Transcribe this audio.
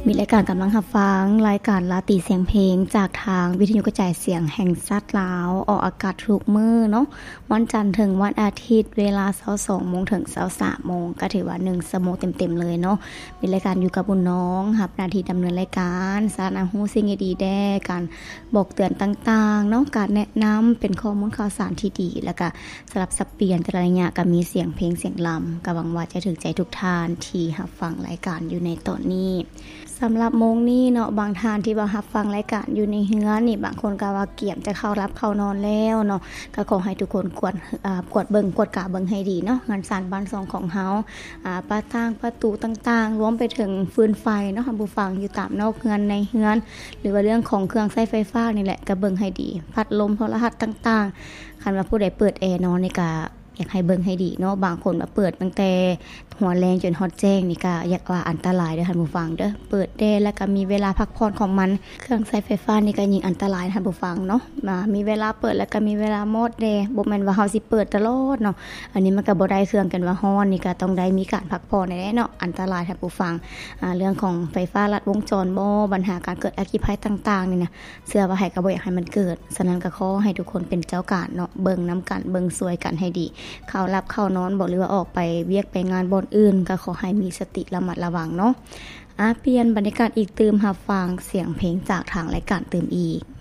มีรายการกำลังรับฟังรายการลาตีเสียงเพลงจากทางวิทยุกระจายเสียงแห่งชาติลาวออกอากาศทุกมื้อเนาะวันจันทร์ถึงวันอาทิตย์เวลา 22:00 นถึง 23:00 นก็ถือว่า1ชั่วโมงเต็มๆเลยเนาะมีรายการอยู่กับบุญน้องรับหน้าที่ดำเนินรายการสาระฮู้สิ่งดีๆแด่การบอกเตือนต่างๆเนาะการแนะนำเป็นข้อมูลข่าวสารที่ดีแล้วก็สลับสับเปลี่ยนแต่ละอย่างก็มีเสียงเพลงเสียงรำก็หวังว่าจะถึงใจทุกท่านที่รับฟังรายการอยู่ในตอนนี้สำหรับโมงนี้เนาะบางท่านที่บ่รับฟังรายการอยู่ในเฮือนนี่บางคนก็ว่าเกี่ยมจะเข้ารับเข้านอนแล้วเนาะก็ขอให้ทุกคนกดเบิ่งกดกะเบิ่งให้ดีเนาะงานสานบ้านซองของเฮาประตูต่างๆรวมไปถึงฟืนไฟเนาะผู้ฟังอยู่ตามนอกเฮือนในเฮือนหรือว่าเรื่องของเครื่องใช้ไฟฟ้านี่แหละก็เบิ่งให้ดีพัดลมโทรทัศน์ต่างๆคันว่าผู้ใดเปิดแอร์นอนนี่ก็อยากให้เบิ่งให้ดีเนาะบางคนมาเปิดตั้งแต่หัวแรงจนฮอดแจ้งนี่ก็อยากว่าอันตรายเด้อท่านผู้ฟังเด้อเปิดแดดแล้วก็มีเวลาพักผ่อนของมันเครื่องใช้ไฟฟ้านี่ก็ยิ่งอันตรายท่านผู้ฟังเนาะมีเวลาเปิดแล้วก็มีเวลาหมดแดดบ่แม่นว่าเฮาสิเปิดตลอดเนาะอันนี้มันก็บ่ได้เครื่องกันว่าร้อนนี่ก็ต้องได้มีการพักผ่อนได้เนาะอันตรายท่านผู้ฟังเรื่องของไฟฟ้าลัดวงจรบ่ปัญหาการเกิดอัคคีภัยต่างๆนี่นะเชื่อว่าให้ก็บ่อยากให้มันเกิดฉะนั้นก็ขอให้ทุกคนเป็นเจ้าการเนาะเบิ่งนํกันเบิ่งช่วยกันให้ดีเข้ารับเข้านอนบ่หรือว่าออกไปเวียกไปงานบ่อนอื่นก็ขอให้มีสติระมัดระวังเนาะเปลี่ยนบรรยากาศอีกตื่มรับฟังเสียงเพลงจากทางรายการตื่มอีก